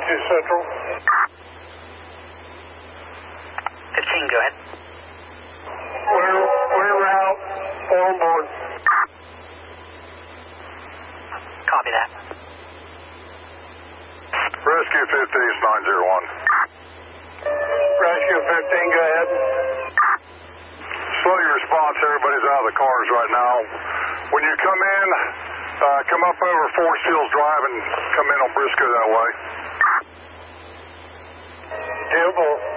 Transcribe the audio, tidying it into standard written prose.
Central. 15, go ahead. We're route. On board. Copy that. Rescue 15 is 901. Rescue 15, go ahead. Slow your response. Everybody's out of the cars right now. When you come in, come up over Forest Hills Drive and come in on Briscoe that way. Temple.